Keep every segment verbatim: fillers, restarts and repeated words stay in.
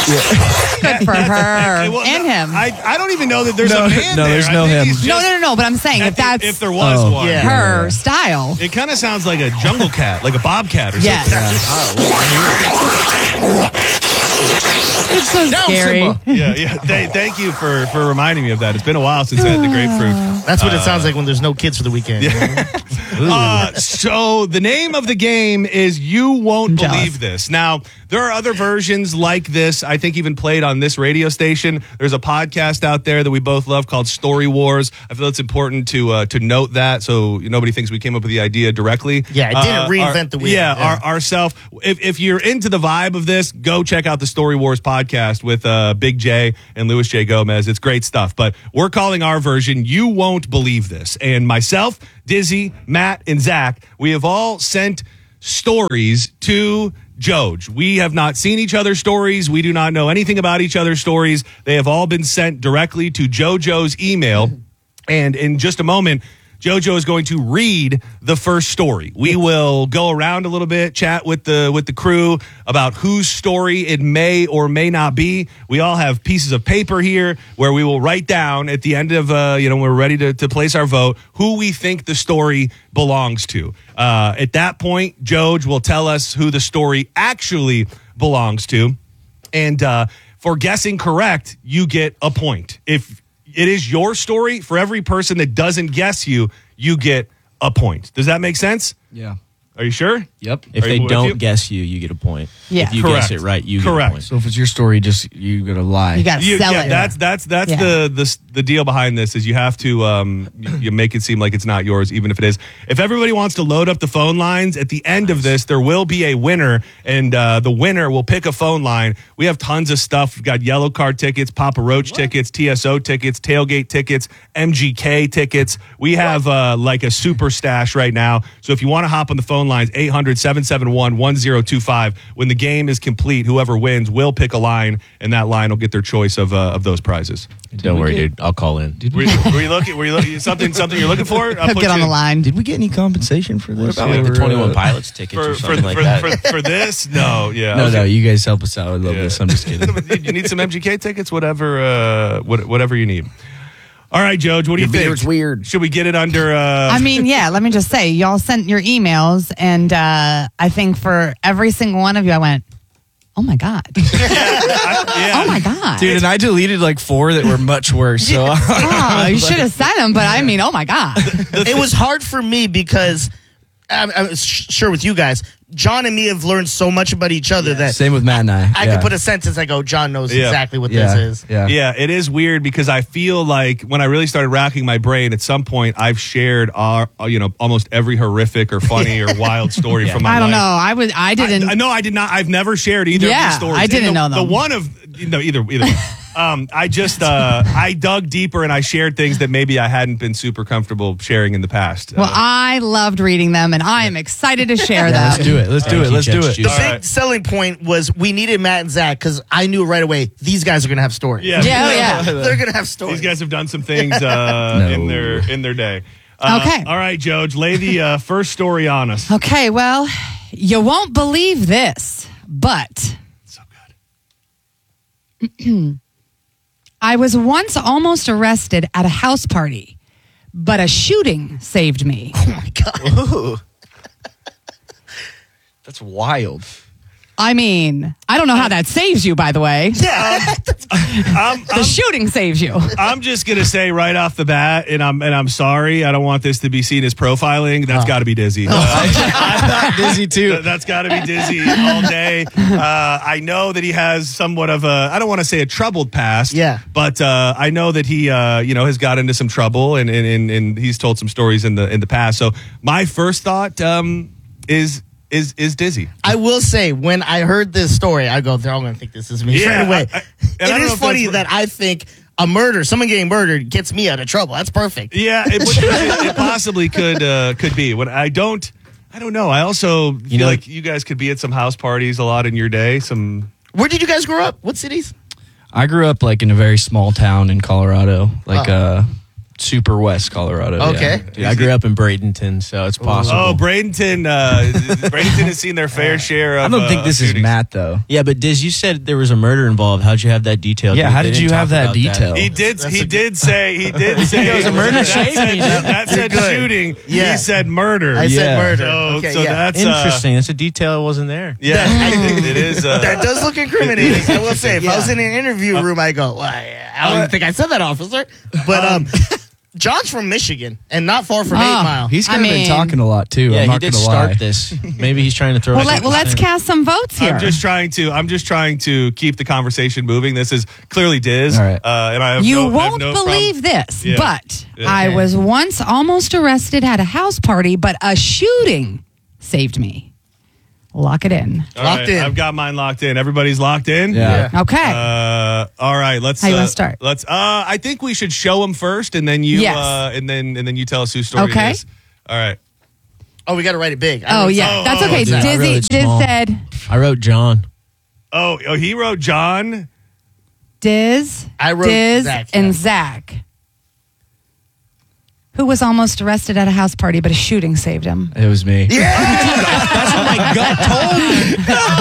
Good for her Well, and no, him. I, I don't even know that there's No, a man no, there. there's I no think him. he's no, just- no, no, no. But I'm saying if that's if there was Oh, one. yeah. her style. It kind of sounds like a jungle cat, like a bobcat or Yes. something. It's so scary. Yeah, yeah. Th- thank you for, for reminding me of that. It's been a while since I had the grapefruit. That's what it sounds like when there's no kids for the weekend. Uh, so the name of the game is You Won't I'm jealous. Believe This. Now, there are other versions like this, I think even played on this radio station. There's a podcast out there that we both love called Story Wars. I feel it's important to uh, to note that so nobody thinks we came up with the idea directly. Yeah, it didn't Uh, reinvent our- the wheel. Yeah, Yeah. Our, ourself. If, if you're into the vibe of this, go check out the Story Wars podcast with uh, Big J and Louis J. Gomez. It's great stuff. But we're calling our version You Won't Believe This. And myself, Dizzy, Matt, and Zach, we have all sent stories to Joj. We have not seen each other's stories. We do not know anything about each other's stories. They have all been sent directly to JoJo's email. And in just a moment, JoJo is going to read the first story. We will go around a little bit, chat with the with the crew about whose story it may or may not be. We all have pieces of paper here where we will write down at the end of, uh, you know, when we're ready to, to place our vote, who we think the story belongs to. Uh, at that point, Joj will tell us who the story actually belongs to. And uh, for guessing correct, you get a point. If it is your story, for every person that doesn't guess you, you get a point. Does that make sense? Yeah. Are you sure? Yep. If Are they you- if don't you- guess you, you get a point. Yeah. If you Correct. guess it right, you get Correct. a point. So if it's your story, just you gotta lie. You got to You- sell yeah, it. that's that's that's Yeah. the, the the deal behind this is you have to um you, you make it seem like it's not yours, even if it is. If everybody wants to load up the phone lines at the end of this, there will be a winner, and uh, the winner will pick a phone line. We have tons of stuff. We've got yellow card tickets, Papa Roach tickets, T S O tickets, tailgate tickets, M G K tickets. We have uh, like a super stash right now. So if you want to hop on the phone lines, eight hundred, seven seven one, one zero two five. When the game is complete, whoever wins will pick a line, and that line will get their choice of uh, of those prizes. Don't worry, dude. I'll call in. Were you, were you looking? Were you looking? Something? Something you're looking for? I'll He'll put get on you- the line. Did we get any compensation for this? What about like the Or, twenty-one uh, Pilots tickets for or for, something like for, that? for, for this? No, yeah. No, okay. no, you guys help us out. I love Yeah. this. I'm just kidding. You need some M G K tickets, whatever, uh, what, whatever you need. All right, Joj, what do you Your think? beard's weird. Should we get it under? Uh, I mean, yeah, let me just say, y'all sent your emails, and uh, I think for every single one of you, I went, oh my God. I- yeah. Oh my God. Dude, and I deleted like four that were much worse. So Oh, you should have sent them, but I mean, oh my God. It was hard for me because I'm, I'm sh- sure with you guys, John and me have learned so much about each other that same with Matt and I. I yeah. could put a sentence. I go, John knows Yeah. exactly what yeah. this is. Yeah. Yeah, it is weird because I feel like when I really started racking my brain, at some point I've shared, our, uh, you know, almost every horrific or funny or wild story from my I don't life. know. I was. I didn't. I, no, I did not. I've never shared either Yeah, of these stories. I didn't And the, know them. The one of no either either. um, I just uh, I dug deeper and I shared things that maybe I hadn't been super comfortable sharing in the past. well, Uh, I loved reading them, and I am excited to share Yeah, let's them. do it. Let's do Thank it. you, Let's do Judge it. Judy. The All big right. selling point was we needed Matt and Zach because I knew right away these guys are going to have stories. yeah, Yeah, yeah. They're going to have stories. These guys have done some things uh, No. in their in their day. Uh, Okay. All right, Joj, lay the uh, first story on us. Okay, well, you won't believe this, but So good. I was once almost arrested at a house party, but a shooting saved me. Oh my God. That's wild. I mean, I don't know how that saves you, by the way. Yeah. I'm, The I'm, shooting saves you. I'm just gonna say right off the bat, and I'm and I'm sorry. I don't want this to be seen as profiling. That's got to be Dizzy. Uh, I'm not dizzy too. That's got to be Dizzy all day. Uh, I know that he has somewhat of a, I don't want to say a troubled past. Yeah. But uh, I know that he, uh, you know, has got into some trouble and, and, and, and he's told some stories in the in the past. So my first thought um, is is is Dizzy. I will say, when I heard this story, I go, they're all going to think this is me Yeah, straight away. I- I- and I don't it know is if funny that's- that I think a murder, someone getting murdered, gets me out of trouble. That's perfect. Yeah, it, it, it possibly could uh, could be. When I don't, I don't know. I also feel know- like you guys could be at some house parties a lot in your day. Some Where did you guys grow up? What cities? I grew up like in a very small town in Colorado, like Oh. uh, super west Colorado. Okay. Yeah. Dude, I grew up in Bradenton, so it's possible. Oh, Bradenton. Uh, Bradenton has seen their fair share of. I don't think uh, this is shootings. Matt though. Yeah, but Diz, you said there was a murder involved. How'd you have that detail? Yeah, Dude, how they did didn't you talk have that about detail? He did. He did say. He did say It was a murder that shame. said, that said good. shooting. Yeah. He said murder. I said Yeah. murder. So, okay, so yeah. that's uh, Interesting. That's a detail that wasn't there. yeah, I think it is. Uh, That does look incriminating. I will say, if I was Yeah. in an interview room, I go, well, I I don't even think I said that, officer. But um, John's from Michigan and not far from Oh. Eight Mile. He's I kind of been mean- talking a lot too. Yeah, I'm he not did gonna start lie. this. Maybe he's trying to throw. Well, us let, off well the let's scent. cast some votes here. I'm just trying to. I'm just trying to keep the conversation moving. This is clearly Diz, All right. uh, and I have you no, I have won't no believe problem. this, Yeah. but Yeah. I was once almost arrested at a house party, but a shooting saved me. Lock it in. All Locked right, in. I've got mine locked in. Everybody's locked in. Yeah. Okay. Uh, all right. Let's. How you uh, wanna start? Let's. Uh, I think we should show them first, and then you. Yes. Uh, and then and then you tell us whose story Okay. it is. All right. Oh, we got to write it big. I oh wrote- yeah, oh, that's oh, okay. dude, I wrote Dizzy, it Diz small. said I wrote John. Oh, oh, he wrote John. Diz, I wrote Diz, Zach, and yeah. Zach, who was almost arrested at a house party, but a shooting saved him. It was me. That's what my gut told me.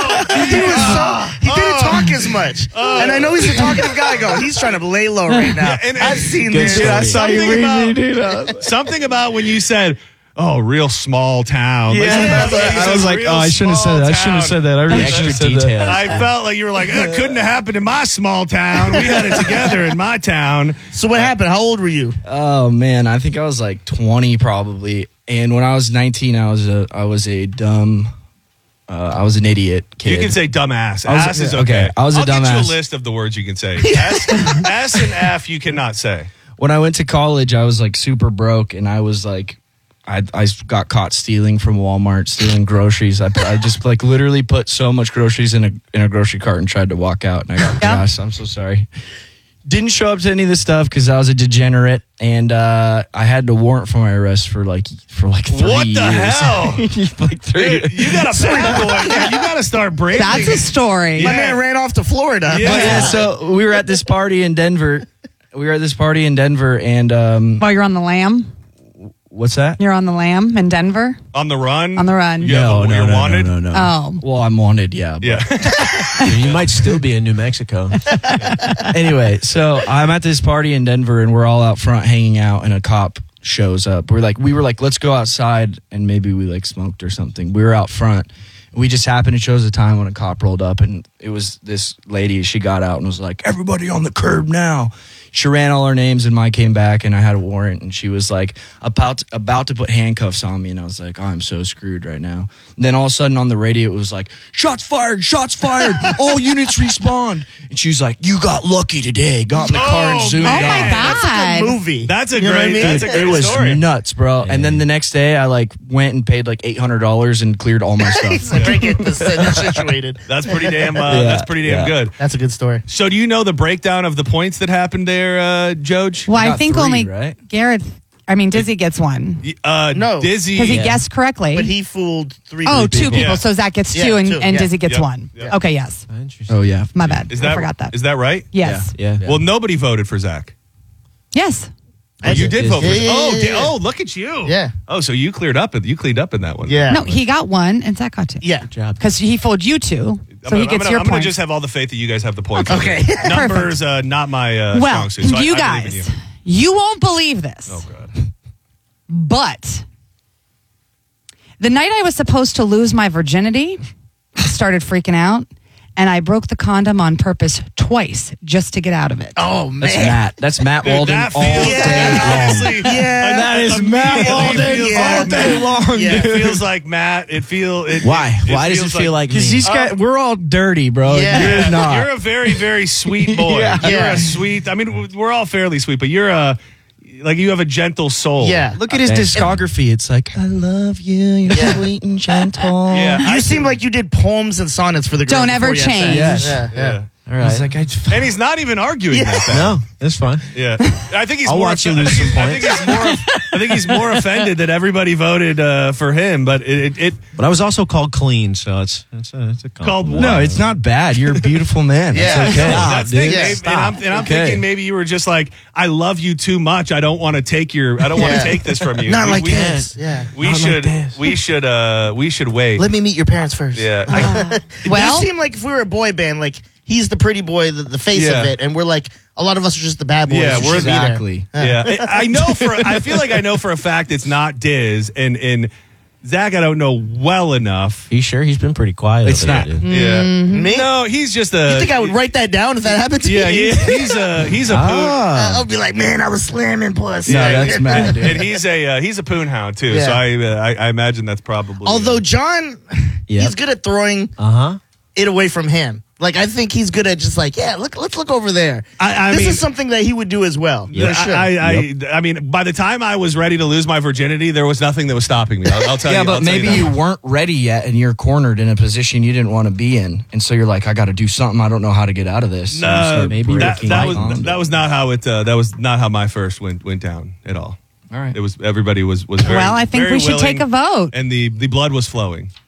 He was so he didn't talk as much, and I know he's a talkative guy. I go, he's trying to lay low right now. Yeah, and- and- I've seen Good this. story. I saw you Something read about, something about when you said, "Oh, real small town." Like, Yeah. something about when you I said was like, real oh, I shouldn't have said small that. I shouldn't have town. said that. I really The should have extra said that. details. I felt like you were like, it couldn't have happened in my small town. We had it together in my town. So what happened? How old were you? Oh man, I think I was like twenty probably. And when I was nineteen, I was a I was a dumb, uh, I was an idiot kid. You can say dumbass. I was- Ass is yeah, okay. okay. I was a I'll get you dumbass. a list of the words you can say. S, S and F you cannot say. When I went to college, I was like super broke, and I was like, I I got caught stealing from Walmart, stealing groceries. I I just like literally put so much groceries in a in a grocery cart and tried to walk out, and I got Yeah. Josh. I'm so sorry. Didn't show up to any of this stuff because I was a degenerate, and uh, I had to warrant for my arrest for like for like three What the years. hell? like three. Dude, you got a bad boy. Yeah, you got to start breaking. That's a story. My Yeah. man ran off to Florida. Yeah. But yeah, so we were at this party in Denver. We were at this party in Denver, and um, While you're on the lam, what's that? you're on the lam in Denver. on the run. On the run. Yeah, no, but no, you're no, wanted. no, no, no. Oh, Well, I'm wanted, yeah. but- Yeah. You might still be in New Mexico. Anyway, so I'm at this party in Denver, and we're all out front hanging out, and a cop shows up. We're like, we were like, let's go outside, and maybe we like smoked or something. We were out front. We just happened to chose a time when a cop rolled up, and it was this lady. She got out and was like, everybody on the curb now. She ran all our names, and Mike came back, and I had a warrant, and she was like about about to put handcuffs on me, and I was like, oh, I'm so screwed right now. And then all of a sudden on the radio, it was like, shots fired, shots fired, all units respond. And she was like, you got lucky today. Got in the car and Oh, zoomed oh off. my That's a God. good movie. That's a You know what I great. mean? That's a great It was story. nuts, bro. And then the next day, I like went and paid like eight hundred dollars and cleared all my He's stuff. like, "Right, get this uh, situated. That's pretty damn. Uh, Yeah, that's pretty damn yeah. good. That's a good story. So, do you know the breakdown of the points that happened there, uh, Joj? well, I got think three, only right? Garrett. I mean, Dizzy gets one Uh, No. Dizzy. because he guessed correctly. But he fooled three oh, people. two people. Yeah. So Zach gets Yeah, two, and, two, and yeah. Dizzy gets Yep, one. yep. Okay, yes. Interesting. Oh, yeah. My bad. Is that I forgot that. Is that right? Yes. Yeah. Well, nobody voted for Zach. Yes. Oh, you did vote for. Yeah, yeah, oh, yeah, di- yeah. oh, look at you. Yeah. Oh, so you cleared up. You cleaned up in that one. Yeah. No, he got one, and Zach got two. Yeah. Good job. Because he fooled you two, so I'm he gonna, gets I'm gonna, your I'm gonna points. just have all the faith that you guys have the points. Okay. Numbers, uh, not my uh, well, strong suit. So I- you I believe in guys, you. you won't believe this, Oh God. but the night I was supposed to lose my virginity, I started freaking out, and I broke the condom on purpose twice just to get out of it. Oh, man. That's Matt. That's Matt Dude, Walden that all feels, day that long. honestly, Yeah. that is Matt Walden all day long, Yeah. It feels like Matt. It feel. It, Why? It, Why does it feels feel like, Because me? these guys, we're all dirty, bro. Yeah. You're not. You're a very, very sweet boy. Yeah. You're Yeah. a sweet. I mean, we're all fairly sweet, but you're a like you have a gentle soul. Yeah. Look at his Okay. discography. It's like, I love you. You're Yeah. sweet and gentle. Yeah. You I- seem like you did poems and sonnets for the girl. Don't ever before you had change. sex. Yes. Yeah. yeah. All right. He's like, I, And he's not even arguing that bad. no, it's fine. Yeah, I think he's I'll more. watch you lose some I think points. he's more. I think he's more offended that everybody voted uh, for him. But it, it, it But I was also called clean, so it's it's a, it's a called what? no, it's not bad. You're a beautiful man. Yeah. It's okay. That's the dude. thing, Dave. And I'm, and I'm Okay. thinking maybe you were just like, I love you too much. I don't want to take your. I don't want Yeah. to take this from you. Not we, like we, this. Yeah. We Not like should. this. we should. Uh, we should wait. Let me meet your parents first. yeah. I, Well, you seem like if we were a boy band, like he's the pretty boy, the, the face Yeah. of it, and we're like a lot of us are just the bad boys. Yeah, who we're should be there. exactly. yeah. I I know for. I feel like I know for a fact it's not Diz and and Zach. I don't know well enough. Are you sure? He's been pretty quiet. It's over not. there, dude. Yeah. Me? No, he's just a. You think I would write that down if that happened to Yeah, me? he, he's a he's a poon. Ah. I'll be like, man, I was slamming puss. No, that's mad, dude. And he's a uh, he's a poon hound too. Yeah. So I, uh, I I imagine that's probably. Although John, Yep. he's good at throwing Uh-huh. it away from him. Like I think he's good at just like, yeah, look, let's look over there. I, I this mean, is something that he would do as well. Yeah, For sure. I, I, I, I mean, by the time I was ready to lose my virginity, there was nothing that was stopping me. I'll, I'll tell Yeah, you. but I'll tell maybe you, you, that. weren't ready yet and you're cornered in a position you didn't want to be in. And so you're like, I got to do something. I don't know how to get out of this. So you No, start maybe that, breaking that out was on that it. was not how it. Uh, that was not how my first went went down at all. All right. It was everybody was was very. well, I think very we should take a willing, vote. and the the blood was flowing.